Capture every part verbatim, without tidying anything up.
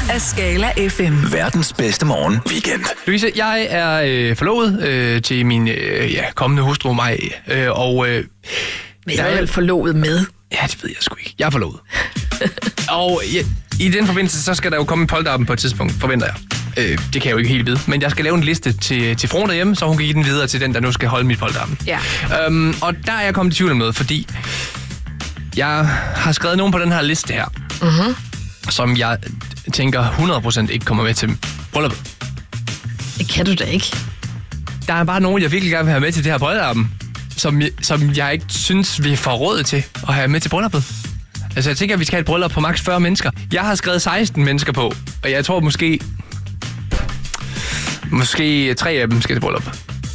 af Skala F M. Verdens bedste morgen weekend. Louise, jeg er øh, forlovet øh, til min øh, ja, kommende hustru Maj, øh, og... Øh, Men jeg er vel forlovet med? Ja, det ved jeg sgu ikke. Jeg er forlovet. Og ja, i den forbindelse, så skal der jo komme en polterappen på et tidspunkt, forventer jeg. Øh, det kan jeg jo ikke helt vide, men jeg skal lave en liste til, til fruen derhjemme, så hun kan give den videre til den, der nu skal holde mit polterappen. Ja. Øhm, og der er jeg kommet i tvivl om noget, fordi jeg har skrevet nogen på den her liste her, Mm-hmm. som jeg tænker hundrede procent ikke kommer med til brylluppet. Det kan du da ikke. Der er bare nogen, jeg virkelig gerne vil have med til det her polterappen, som, som jeg ikke synes, vi får råd til at have med til brylluppet. Altså, jeg tænker, at vi skal have et bryllup på maks fyrre mennesker. Jeg har skrevet seksten mennesker på, og jeg tror måske... Måske tre af dem skal til bryllup.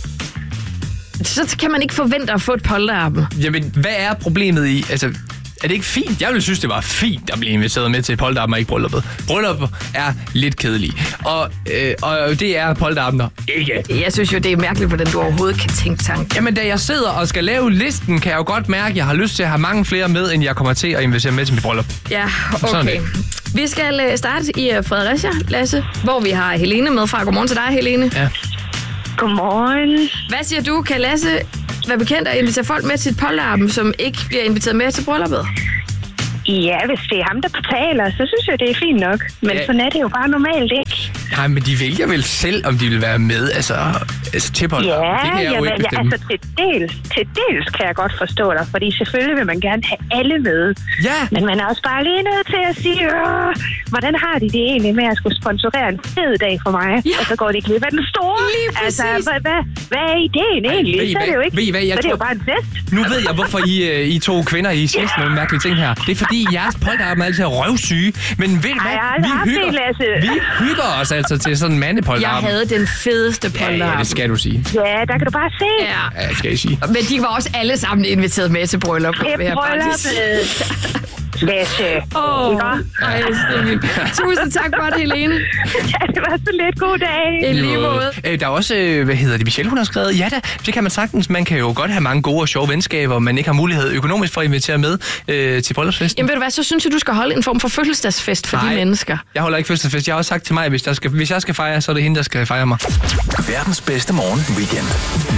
Så kan man ikke forvente at få et polterappen. Jamen, hvad er problemet i... Altså, er det ikke fint? Jeg ville synes, det var fint at blive inviteret med til polterappen og ikke brylluppet. Brylluppet er lidt kedelige. Og, øh, og det er polterappen ikke. Jeg synes jo, det er mærkeligt, hvordan du overhovedet kan tænke tanken. Jamen, da jeg sidder og skal lave listen, kan jeg jo godt mærke, at jeg har lyst til at have mange flere med, end jeg kommer til at invitere med til mit bryllup. Ja, Sådan okay. Vi skal starte i Fredericia, Lasse, hvor vi har Helene med fra. Godmorgen til dig, Helene. Ja. Godmorgen. Hvad siger du? Kan Lasse være bekendt at invitere folk med til et polterappen, som ikke bliver inviteret med til brylluppet? Ja, hvis det er ham, der betaler, så synes jeg, det er fint nok. Men Ja. sådan er det jo bare normalt, ikke? Nej, men de vælger vel selv, om de vil være med, altså, altså til polterappen. Ja, det kan jeg jo jamen, ikke ja, bestemme. altså til dels, til dels kan jeg godt forstå dig, fordi selvfølgelig vil man gerne have alle med. Ja. Men man er også bare lige nødt til at sige, Åh, hvordan har de det egentlig med at skulle sponsorere en fed dag for mig? Ja. Og så går de glip af den store. Lige altså, præcis. hvad, hvad, hvad er ideen Ej, egentlig? ved I Så er det hvad? jo ikke, Ved I hvad? Jeg så er det jo tror- bare en fest. Nu ved jeg, hvorfor I, øh, I to kvinder, I siger sådan nogle mærkelige ting her. Det er fordi, jeres polterappen er altid røvsyge. Men ved du Ej, hvad? jeg har aldrig Vi haft hygger, det, Lasse. vi hygger os altså til sådan en Jeg mandepolterappen. havde den fedeste Ja, polterappen. ja, det skal du sige. Ja, der kan du bare se. Ja. Ja, det skal jeg sige. Men de var også alle sammen inviteret med til bryllup. Det vil jeg er bare lige sige. brylluppet. Lasse. Åh, Ikke? ej, det er vildt. Tusind tak for det, Helene. Ja, det var så lidt. God dag. I lige måde. Øh, Der er også, øh, hvad hedder det, Michelle, hun har skrevet, ja da, det kan man sagtens. Man kan jo godt have mange gode og sjove venskaber, man ikke har mulighed økonomisk for at invitere med øh, til bryllupsfesten. Jamen ved du hvad, så synes jeg, du skal holde en form for fødselsdagsfest for Nej. de mennesker. Jeg holder ikke fødselsdagsfest. Jeg har også sagt til mig, at hvis, der skal, hvis jeg skal fejre, så er det hende, der skal fejre mig. Verdens bedste morgen weekend.